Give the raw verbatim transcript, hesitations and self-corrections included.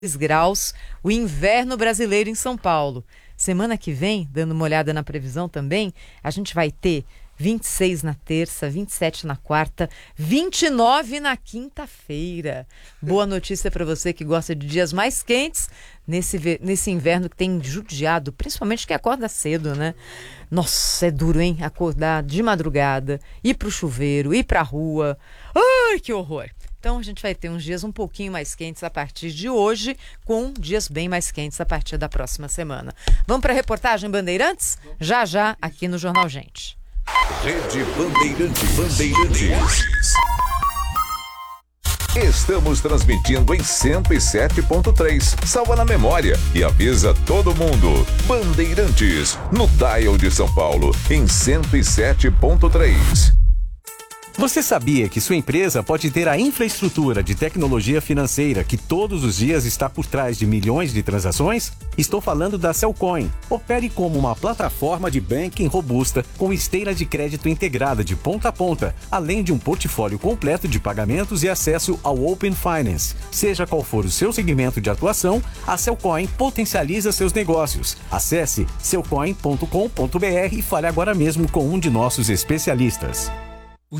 graus, o inverno brasileiro em São Paulo. Semana que vem, dando uma olhada na previsão também, a gente vai ter vinte e seis na terça, vinte e sete na quarta, vinte e nove na quinta-feira. Boa notícia para você que gosta de dias mais quentes nesse, nesse inverno que tem judiado, principalmente quem acorda cedo, né? Nossa, é duro, hein? Acordar de madrugada, ir pro chuveiro, ir pra rua. Ai, que horror! Então a gente vai ter uns dias um pouquinho mais quentes a partir de hoje, com dias bem mais quentes a partir da próxima semana. Vamos para a reportagem Bandeirantes? Já já aqui no Jornal Gente. Rede Bandeirantes. Bandeirantes. Estamos transmitindo em cento e sete ponto três. Salva na memória e avisa todo mundo. Bandeirantes, no Dial de São Paulo, em cento e sete ponto três. Você sabia que sua empresa pode ter a infraestrutura de tecnologia financeira que todos os dias está por trás de milhões de transações? Estou falando da Cellcoin. Opere como uma plataforma de banking robusta com esteira de crédito integrada de ponta a ponta, além de um portfólio completo de pagamentos e acesso ao Open Finance. Seja qual for o seu segmento de atuação, a Cellcoin potencializa seus negócios. Acesse cellcoin ponto com ponto br e fale agora mesmo com um de nossos especialistas.